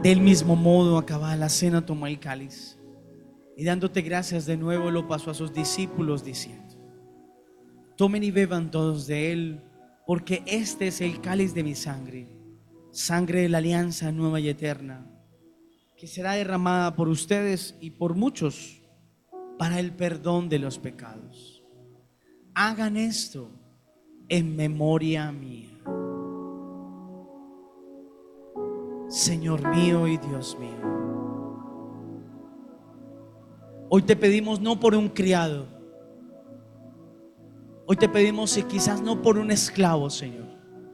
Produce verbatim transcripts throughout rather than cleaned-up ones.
Del mismo modo, acabada la cena, tomó el cáliz y dándote gracias de nuevo lo pasó a sus discípulos diciendo: tomen y beban todos de él, porque este es el cáliz de mi sangre, sangre de la alianza nueva y eterna, que será derramada por ustedes y por muchos para el perdón de los pecados. Hagan esto en memoria mía. Señor mío y Dios mío, hoy te pedimos no por un criado, hoy te pedimos y quizás no por un esclavo, Señor.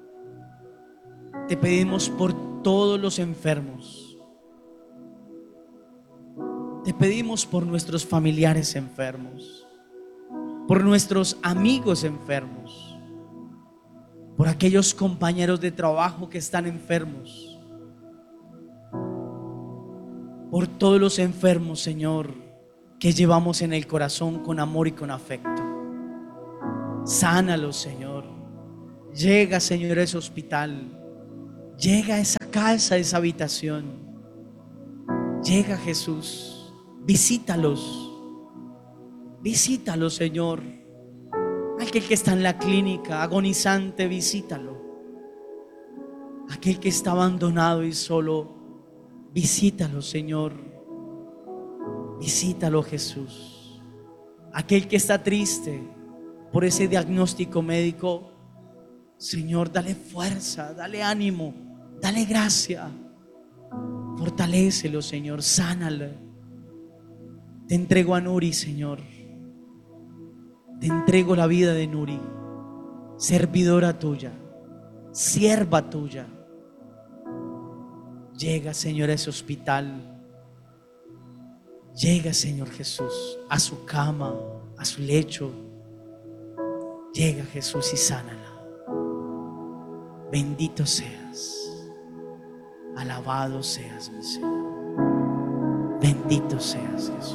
Te pedimos por todos los enfermos. Te pedimos por nuestros familiares enfermos, por nuestros amigos enfermos, por aquellos compañeros de trabajo que están enfermos, por todos los enfermos, Señor, que llevamos en el corazón con amor y con afecto. Sánalos, Señor. Llega, Señor, a ese hospital. Llega a esa casa, a esa habitación. Llega, Jesús. Visítalos. Visítalos, Señor. Aquel que está en la clínica agonizante, visítalo. Aquel que está abandonado y solo, visítalo, Señor. Visítalo, Jesús. Aquel que está triste por ese diagnóstico médico, Señor, dale fuerza, dale ánimo, dale gracia. Fortalécelo, Señor, sánalo. Te entrego a Nuri, Señor. Te entrego la vida de Nuri, servidora tuya, sierva tuya. Llega, Señor, a ese hospital. Llega, Señor Jesús, a su cama, a su lecho. Llega, Jesús, y sánala. Bendito seas. Alabado seas, mi Señor. Bendito seas, Jesús.